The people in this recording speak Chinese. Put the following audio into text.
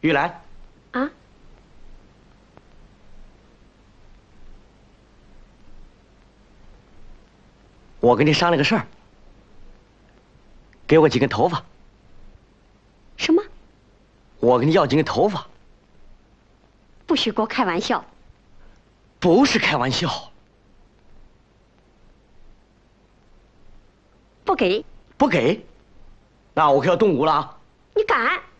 玉兰。 啊？ 我跟你商量个事儿，给我几根头发。 什么？ 我跟你要几根头发。 不许给我开玩笑！ 不是开玩笑。 不给？ 不给？那我可要动武了啊！ 你敢？